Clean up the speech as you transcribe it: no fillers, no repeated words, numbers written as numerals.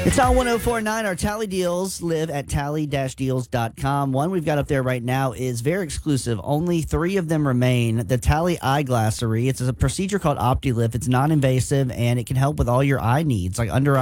It's on 1049. Our Tally Deals live at tally-deals.com. One we've got up there right now is very exclusive. Only 3 of them remain. The Tally Eyeglassery. It's a procedure called OptiLift. It's non-invasive, and it can help with all your eye needs, like under